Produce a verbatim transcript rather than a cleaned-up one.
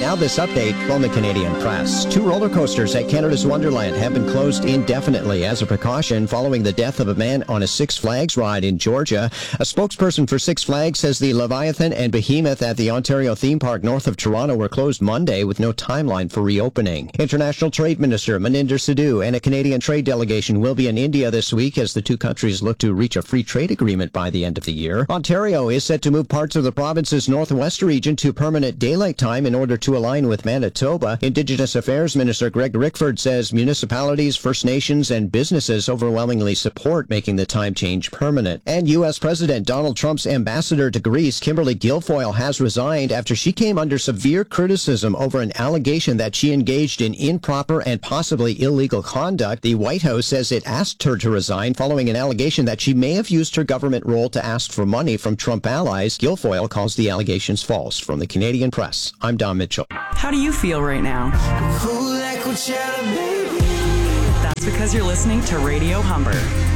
Now this update from the Canadian Press. Two roller coasters at Canada's Wonderland have been closed indefinitely as a precaution following the death of a man on a Six Flags ride in Georgia. A spokesperson for Six Flags says the Leviathan and Behemoth at the Ontario theme park north of Toronto were closed Monday with no timeline for reopening. International Trade Minister Maninder Sidhu and a Canadian trade delegation will be in India this week as the two countries look to reach a free trade agreement by the end of the year. Ontario is set to move parts of the province's northwest region to permanent daylight time in order to align with Manitoba. Indigenous Affairs Minister Greg Rickford says municipalities, First Nations, and businesses overwhelmingly support making the time change permanent. And U S President Donald Trump's ambassador to Greece, Kimberly Guilfoyle, has resigned after she came under severe criticism over an allegation that she engaged in improper and possibly illegal conduct. The White House says it asked her to resign following an allegation that she may have used her government role to ask for money from Trump allies. Guilfoyle calls the allegations false. From the Canadian Press, I'm Don Mitchell. How do you feel right now? That's because you're listening to Radio Humber.